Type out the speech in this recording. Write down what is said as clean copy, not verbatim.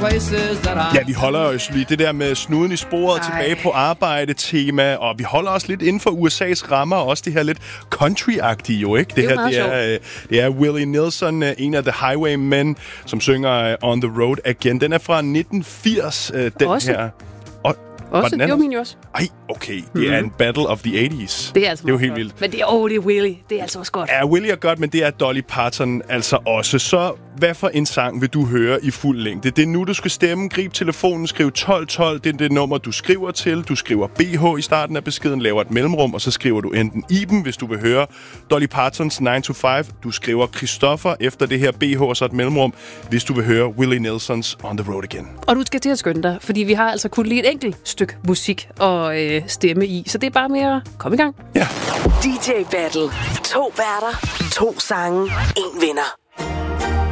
places that I... Ja, vi holder os lige det der med snuden i sporet, tilbage på arbejde-tema, og vi holder os lidt inden for USA's rammer, og også det her lidt country-agtige jo, ikke? Det er Willie Nelson, en af The Highwaymen, som synger On the Road Again. Den er fra 1980, den også. Her. Også, det var min jo også. Ej, okay. Det er en battle of the 80's. Det er altså det er jo helt vildt. Men det er Willie. Det er altså også godt. Ja, Willie er godt, men det er Dolly Parton altså også. Så hvad for en sang vil du høre i fuld længde? Det er nu, du skal stemme. Grib telefonen, skriv 1212. Det er det nummer, du skriver til. Du skriver BH i starten af beskeden, laver et mellemrum, og så skriver du enten Iben, hvis du vil høre Dolly Partons 9 to 5. Du skriver Christoffer efter det her BH og så et mellemrum, hvis du vil høre Willie Nelsons On the Road Again. Og du skal til at skynde dig, fordi vi har altså kun lige et enkelt stykke musik og stemme i. Så det er bare med at komme i gang. Ja. DJ Battle. 2 værter, 2 sange, 1 vinder.